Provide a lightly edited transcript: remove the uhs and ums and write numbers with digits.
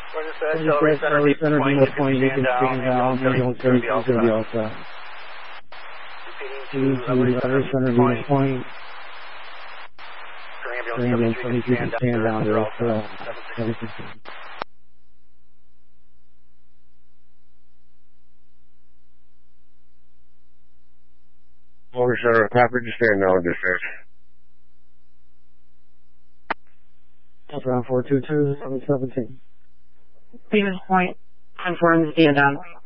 Celery Center, Demo Point, you can stand down, ambulance service is going to be all set. Celery Center, Demo Point, ambulance service, you can stand down, they're all set. Celery Center, copy, just stand down, dispatch. That's around 422, 717. Stevens Point, confirm the stand down.